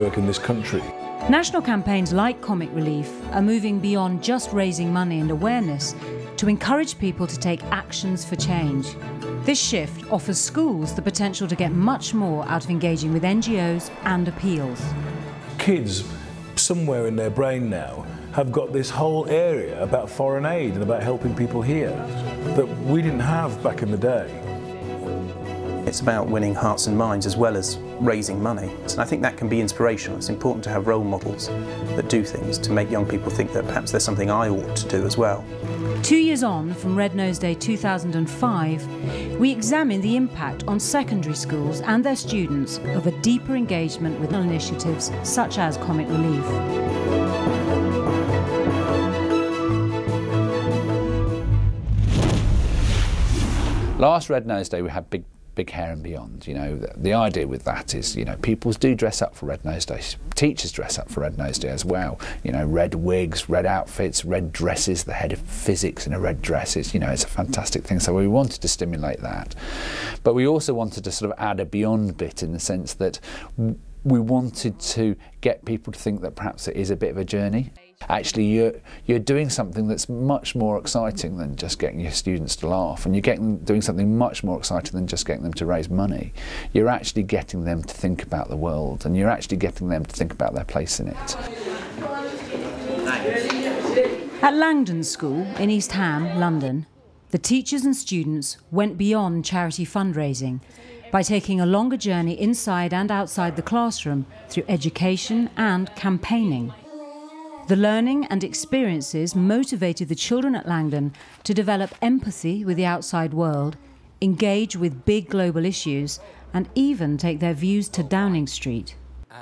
work in this country. National campaigns like Comic Relief are moving beyond just raising money and awareness to encourage people to take actions for change. This shift offers schools the potential to get much more out of engaging with NGOs and appeals. Kids, somewhere in their brain now, have got this whole area about foreign aid and about helping people here that we didn't have back in the day. It's about winning hearts and minds as well as raising money. And I think that can be inspirational. It's important to have role models that do things to make young people think that perhaps there's something I ought to do as well. 2 years on from Red Nose Day 2005, we examine the impact on secondary schools and their students of a deeper engagement with initiatives such as Comic Relief. Last Red Nose Day we had Big Hair and Beyond. You know, the idea with that is, you know, pupils do dress up for Red Nose Day. Teachers dress up for Red Nose Day as well. You know, red wigs, red outfits, red dresses. The head of physics in a red dress. It's, you know, it's a fantastic thing. So we wanted to stimulate that, but we also wanted to sort of add a beyond bit in the sense that we wanted to get people to think that perhaps it is a bit of a journey. Actually, you're doing something that's much more exciting than just getting your students to laugh, and you're doing something much more exciting than just getting them to raise money. You're actually getting them to think about the world, and you're actually getting them to think about their place in it. At Langdon School in East Ham, London, the teachers and students went beyond charity fundraising by taking a longer journey inside and outside the classroom through education and campaigning. The learning and experiences motivated the children at Langdon to develop empathy with the outside world, engage with big global issues, and even take their views to Downing Street.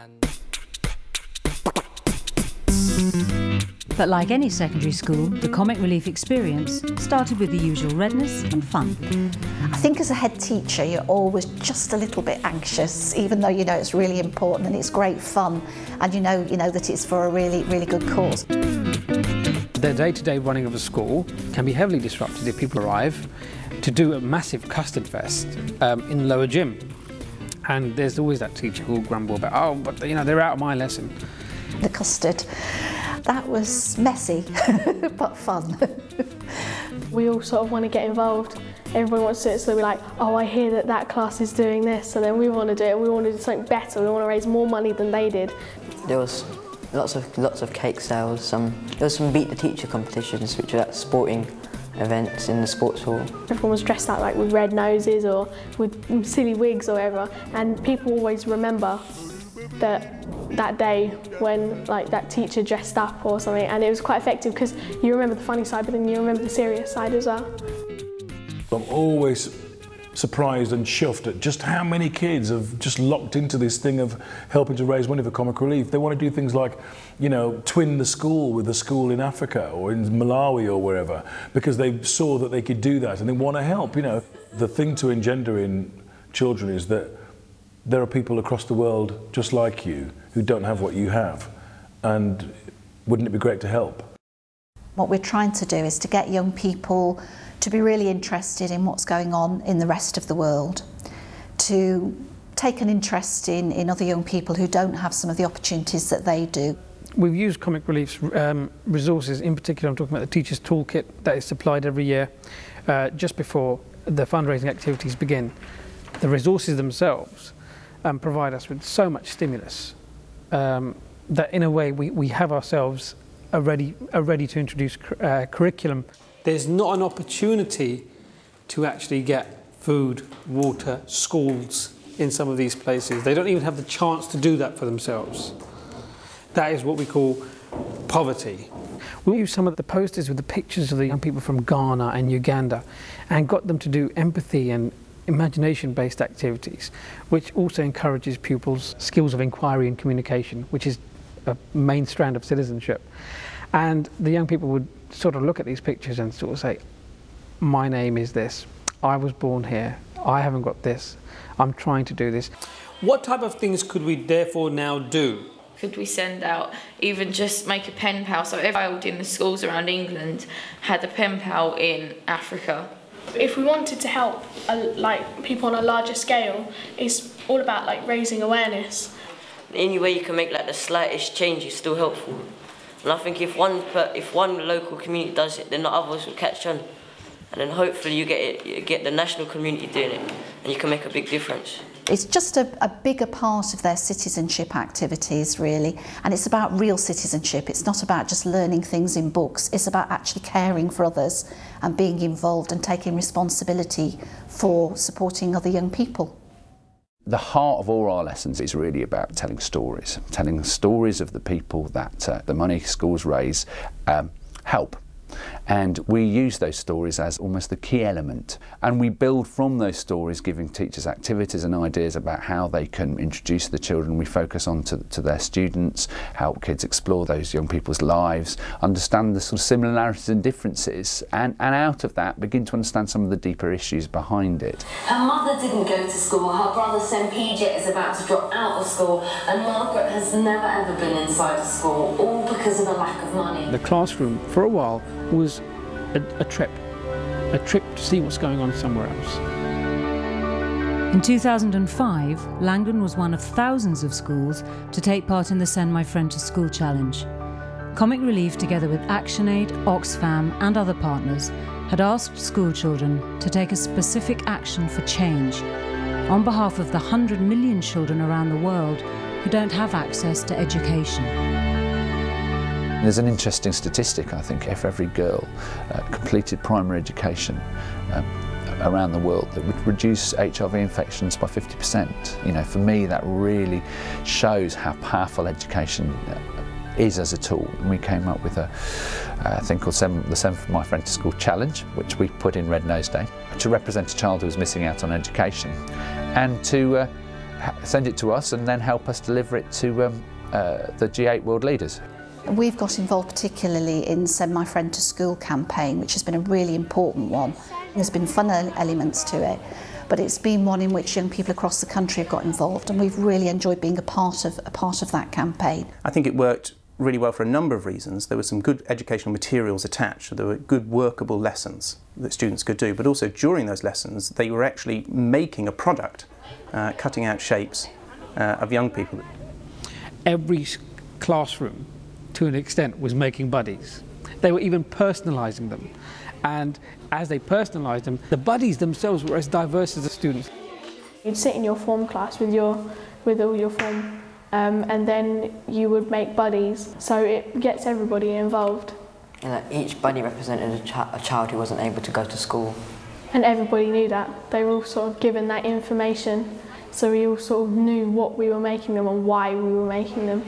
But like any secondary school, the Comic Relief experience started with the usual redness and fun. I think as a head teacher, you're always just a little bit anxious, even though you know it's really important and it's great fun, and you know that it's for a really, really good cause. The day-to-day running of a school can be heavily disrupted if people arrive to do a massive custard fest in the lower gym. And there's always that teacher who will grumble about, oh, but you know, they're out of my lesson. The custard, that was messy, but fun. We all sort of want to get involved. Everyone wants to do it, so we're like, oh, I hear that that class is doing this, so then we want to do it. We want to do something better. We want to raise more money than they did. There was lots of cake sales. There was some Beat the Teacher competitions, which were at sporting events in the sports hall. Everyone was dressed up like with red noses or with silly wigs or whatever, and people always remember that day when like that teacher dressed up or something, and it was quite effective because you remember the funny side, but then you remember the serious side as well. I'm always surprised and chuffed at just how many kids have just locked into this thing of helping to raise money for Comic Relief. They want to do things like, you know, twin the school with a school in Africa or in Malawi or wherever, because they saw that they could do that and they want to help. You know, the thing to engender in children is that there are people across the world just like you who don't have what you have, and wouldn't it be great to help? What we're trying to do is to get young people to be really interested in what's going on in the rest of the world, to take an interest in other young people who don't have some of the opportunities that they do. We've used Comic Relief's resources, in particular I'm talking about the Teacher's Toolkit that is supplied every year just before the fundraising activities begin. The resources themselves provide us with so much stimulus that in a way we have ourselves a ready to introduce curriculum. There's not an opportunity to actually get food, water, schools in some of these places. They don't even have the chance to do that for themselves. That is what we call poverty. We used some of the posters with the pictures of the young people from Ghana and Uganda and got them to do empathy and imagination-based activities, which also encourages pupils' skills of inquiry and communication, which is a main strand of citizenship. And the young people would sort of look at these pictures and sort of say, my name is this, I was born here, I haven't got this, I'm trying to do this. What type of things could we therefore now do? Could we send out, even just make a pen pal, so every child in the schools around England had a pen pal in Africa. If we wanted to help like people on a larger scale, it's all about like raising awareness. Any way you can make like the slightest change is still helpful. And I think if one local community does it, then the others will catch on. And then hopefully you get the national community doing it, and you can make a big difference. It's just a bigger part of their citizenship activities, really, and it's about real citizenship. It's not about just learning things in books, it's about actually caring for others and being involved and taking responsibility for supporting other young people. The heart of all our lessons is really about telling stories of the people that the money schools raise help. And we use those stories as almost the key element, and we build from those stories, giving teachers activities and ideas about how they can introduce the children. We focus on to their students, help kids explore those young people's lives, understand the sort of similarities and differences, and out of that begin to understand some of the deeper issues behind it. Her mother didn't go to school, her brother St. Pidget is about to drop out of school, and Margaret has never ever been inside a school, all because of a lack of money. The classroom, for a while, was a trip to see what's going on somewhere else. In 2005, Langdon was one of thousands of schools to take part in the Send My Friend to School Challenge. Comic Relief, together with ActionAid, Oxfam and other partners, had asked school children to take a specific action for change on behalf of the 100 million children around the world who don't have access to education. There's an interesting statistic, I think, if every girl completed primary education around the world, that would reduce HIV infections by 50%. You know, for me, that really shows how powerful education is as a tool. And we came up with a thing called the Send My Friend to School Challenge, which we put in Red Nose Day, to represent a child who was missing out on education, and to send it to us and then help us deliver it to the G8 world leaders. We've got involved particularly in Send My Friend to School campaign, which has been a really important one. There's been fun elements to it, but it's been one in which young people across the country have got involved, and we've really enjoyed being a part of that campaign. I think it worked really well for a number of reasons. There were some good educational materials attached, so there were good workable lessons that students could do, but also during those lessons they were actually making a product, cutting out shapes of young people. Every classroom, to an extent, was making buddies. They were even personalising them, and as they personalised them, the buddies themselves were as diverse as the students. You'd sit in your form class with all your form, and then you would make buddies, so it gets everybody involved. And each buddy represented a child who wasn't able to go to school. And everybody knew that. They were all sort of given that information, so we all sort of knew what we were making them and why we were making them.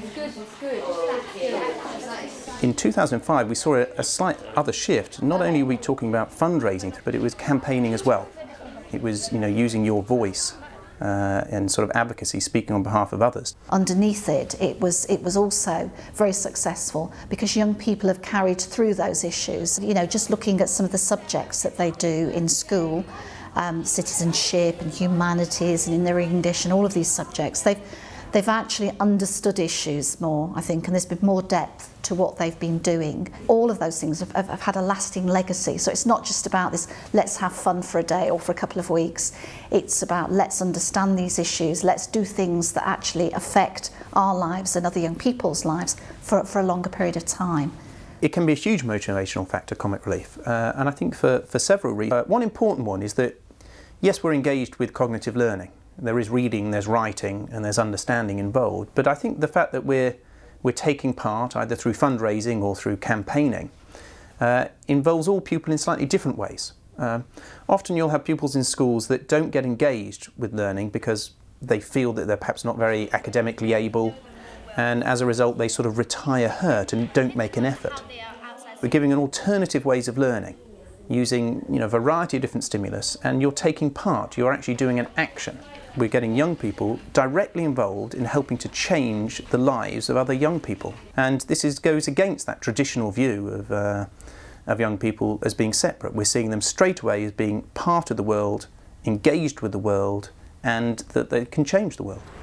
In 2005 we saw a slight other shift. Not only were we talking about fundraising, but it was campaigning as well. It was, you know, using your voice and sort of advocacy, speaking on behalf of others. Underneath it was also very successful because young people have carried through those issues. You know, just looking at some of the subjects that they do in school, citizenship and humanities and in their English and all of these subjects, they've actually understood issues more, I think, and there's been more depth to what they've been doing. All of those things have had a lasting legacy. So it's not just about this, let's have fun for a day or for a couple of weeks. It's about let's understand these issues, let's do things that actually affect our lives and other young people's lives for a longer period of time. It can be a huge motivational factor, Comic Relief, and I think for several reasons. One important one is that, yes, we're engaged with cognitive learning. There is reading, there's writing, and there's understanding involved, but I think the fact that we're taking part, either through fundraising or through campaigning, involves all pupils in slightly different ways. Often you'll have pupils in schools that don't get engaged with learning because they feel that they're perhaps not very academically able, and as a result they sort of retire hurt and don't make an effort. We're giving an alternative ways of learning, using, you know, a variety of different stimulus, and you're taking part, you're actually doing an action. We're getting young people directly involved in helping to change the lives of other young people. And this goes against that traditional view of young people as being separate. We're seeing them straight away as being part of the world, engaged with the world, and that they can change the world.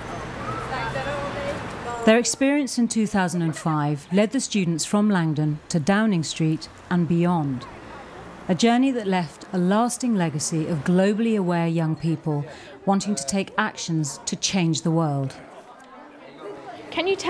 Their experience in 2005 led the students from Langdon to Downing Street and beyond. A journey that left a lasting legacy of globally aware young people wanting to take actions to change the world. Can you tell